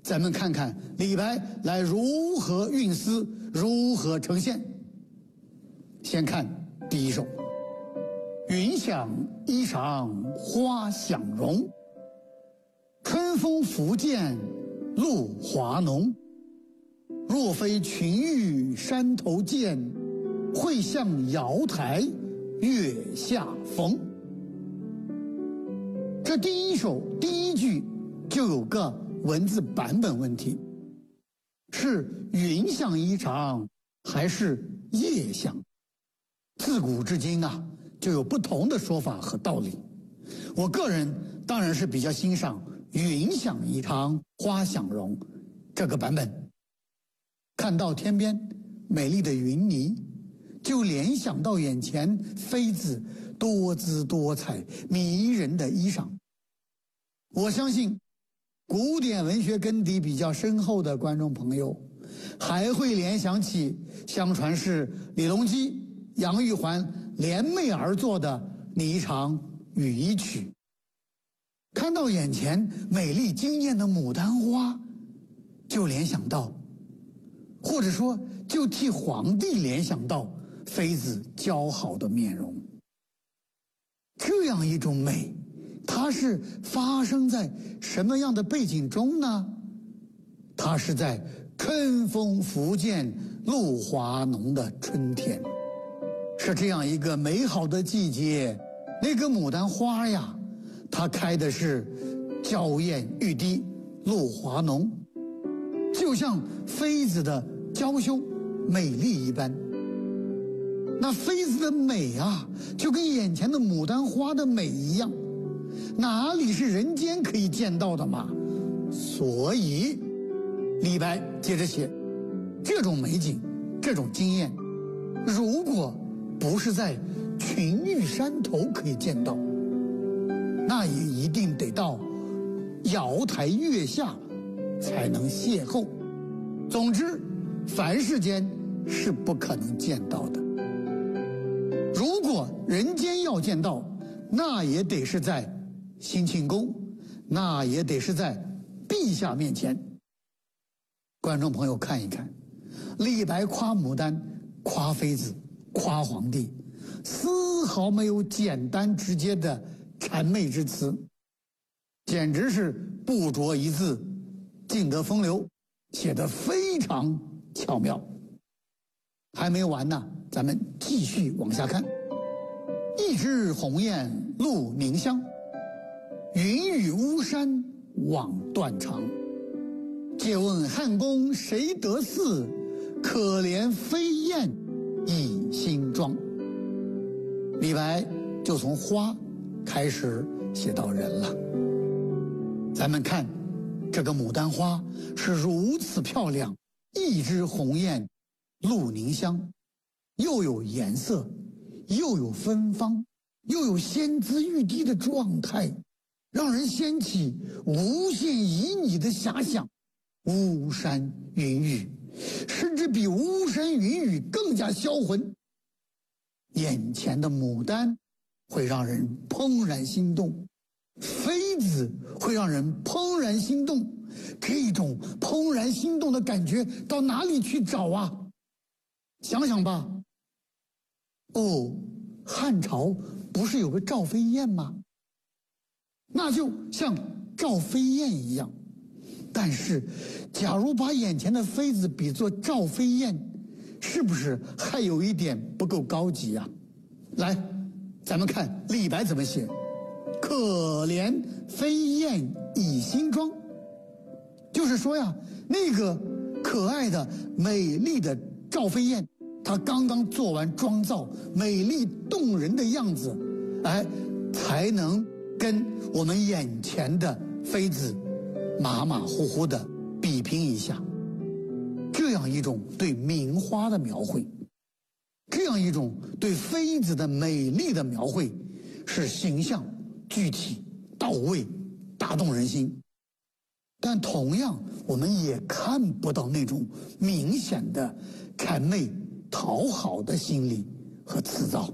咱们看看李白来如何运思，如何呈现。先看第一首：云想衣裳花想容，春风拂槛露华浓。若非群玉山头见，会向瑶台月下逢。这第一首第一句就有个文字版本问题，是云想衣裳还是夜想？自古至今啊，就有不同的说法和道理。我个人当然是比较欣赏云想衣裳花想容这个版本。看到天边美丽的云霓，就联想到眼前妃子多姿多彩迷人的衣裳。我相信古典文学根底比较深厚的观众朋友，还会联想起相传是李隆基、杨玉环联袂而作的霓裳羽衣曲。看到眼前美丽惊艳的牡丹花，就联想到，或者说就替皇帝联想到妃子姣好的面容。这样一种美，它是发生在什么样的背景中呢？它是在春风拂槛露华浓的春天，是这样一个美好的季节。那个牡丹花呀，它开的是娇艳欲滴露华浓，就像妃子的娇羞美丽一般。那妃子的美啊，就跟眼前的牡丹花的美一样，哪里是人间可以见到的嘛？所以李白接着写，这种美景，这种惊艳，如果不是在群玉山头可以见到，那也一定得到瑶台月下才能邂逅。总之，凡世间是不可能见到的。如果人间要见到，那也得是在兴庆宫，那也得是在陛下面前。观众朋友看一看，李白夸牡丹、夸妃子、夸皇帝，丝毫没有简单直接的谄媚之词，简直是不着一字，尽得风流，写得非常巧妙。还没完呢，咱们继续往下看。一枝红艳露凝香，云雨巫山枉断肠。借问汉宫谁得似？可怜飞燕倚新妆。李白就从花开始写到人了。咱们看这个牡丹花是如此漂亮，一枝红艳露凝香，又有颜色，又有芬芳，又有仙姿玉滴的状态，让人掀起无限旖旎的遐想。巫山云雨，甚至比巫山云雨更加销魂。眼前的牡丹会让人怦然心动，妃子会让人怦然心动。这种怦然心动的感觉到哪里去找啊？想想吧。哦，汉朝不是有个赵飞燕吗？那就像赵飞燕一样。但是假如把眼前的妃子比作赵飞燕，是不是还有一点不够高级啊？来，咱们看李白怎么写。可怜飞燕倚新妆，就是说呀，那个可爱的美丽的赵飞燕，她刚刚做完妆造，美丽动人的样子，才能跟我们眼前的妃子马马虎虎的比拼一下。这样一种对名花的描绘，这样一种对妃子的美丽的描绘，是形象具体到位，打动人心。但同样我们也看不到那种明显的谄媚讨好的心理和辞藻。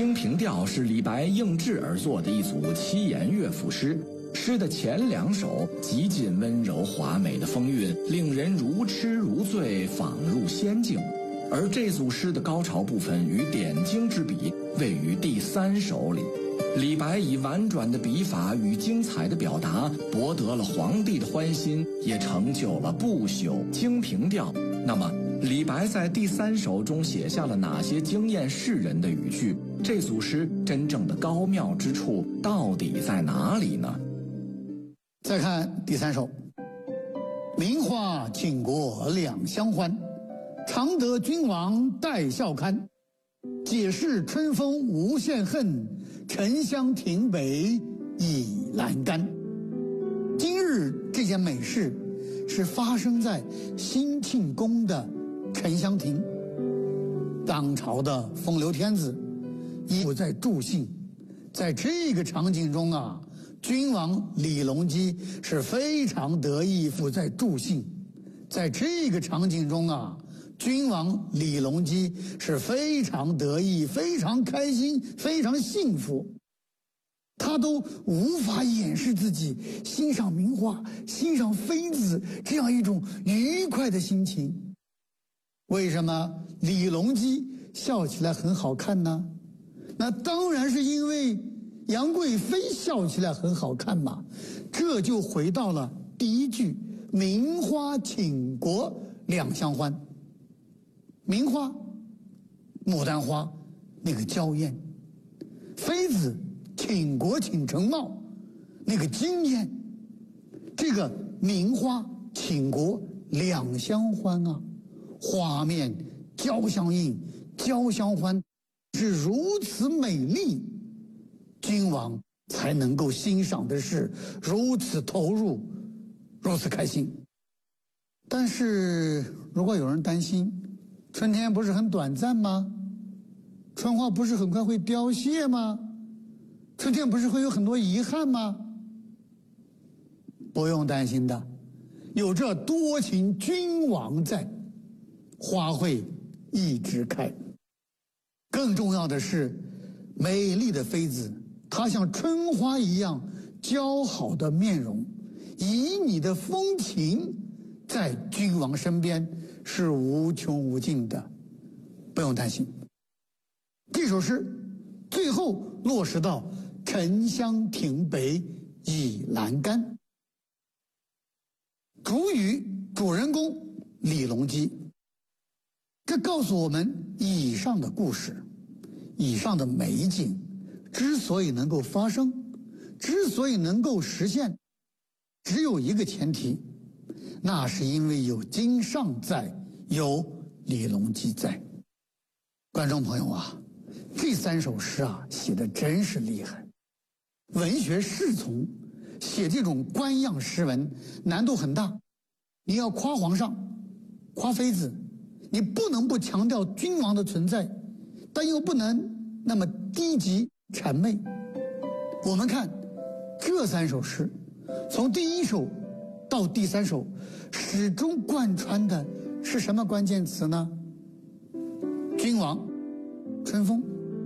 清平调》是李白应制而作的一组七言乐府诗，诗的前两首极尽温柔华美的风韵，令人如痴如醉，仿入仙境。而这组诗的高潮部分与点睛之笔位于第三首里。李白以婉转的笔法与精彩的表达，博得了皇帝的欢心，也成就了不朽《清平调》。那么，李白在第三首中写下了哪些惊艳世人的语句？这组诗真正的高妙之处到底在哪里呢？ 再看第三首：名花倾国两相欢，常得君王带笑看。解释春风无限恨，沉香亭北倚阑干。今日这件美事是发生在兴庆宫的沉香亭，当朝的风流天子依附在助兴。在这个场景中啊，君王李隆基是非常得意附在助兴。在这个场景中啊，君王李隆基是非常得意、非常开心、非常幸福，他都无法掩饰自己欣赏名画、欣赏妃子这样一种愉快的心情。为什么李隆基笑起来很好看呢？那当然是因为杨贵妃笑起来很好看嘛。这就回到了第一句：名花倾国两相欢。名花，牡丹花，那个娇艳；妃子，倾国倾城貌，那个惊艳。这个名花倾国两相欢啊，画面交相映，交相欢，是如此美丽，君王才能够欣赏的是如此投入，如此开心。但是如果有人担心，春天不是很短暂吗？春花不是很快会凋谢吗？春天不是会有很多遗憾吗？不用担心的，有这多情君王在，花会一直开。更重要的是，美丽的妃子，她像春花一样姣好的面容，旖旎的风情，在君王身边是无穷无尽的，不用担心。这首诗最后落实到沉香亭北倚阑干，主语主人公李隆基。这告诉我们，以上的故事，以上的美景之所以能够发生，之所以能够实现，只有一个前提，那是因为有经上在，有李隆基在。观众朋友啊，这三首诗啊写的真是厉害。文学侍从写这种官样诗文难度很大，你要夸皇上，夸妃子，你不能不强调君王的存在，但又不能那么低级谄媚。我们看这三首诗，从第一首到第三首，始终贯穿的是什么关键词呢？君王，春风。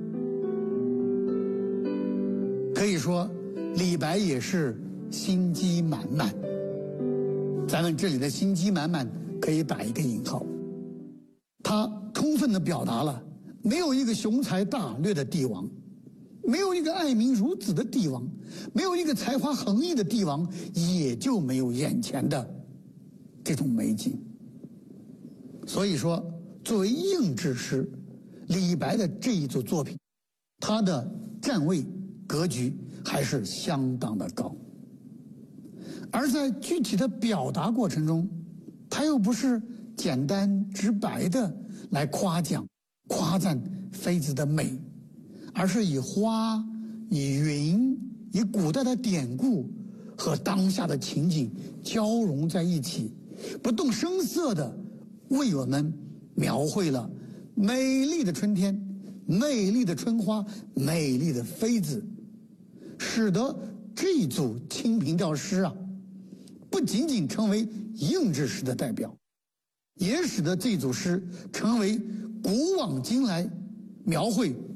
可以说李白也是心机满满，咱们这里的心机满满可以打一个引号。他充分地表达了没有一个雄才大略的帝王，没有一个爱民如子的帝王，没有一个才华横溢的帝王，也就没有眼前的这种美景。所以说，作为应制诗，李白的这一组作品，他的站位格局还是相当的高。而在具体的表达过程中，他又不是简单直白的来夸奖夸赞妃子的美，而是以花、以云、以古代的典故和当下的情景交融在一起，不动声色地为我们描绘了美丽的春天、美丽的春花、美丽的妃子，使得这组清平调诗啊，不仅仅成为应制诗的代表，也使得这组诗成为古往今来描绘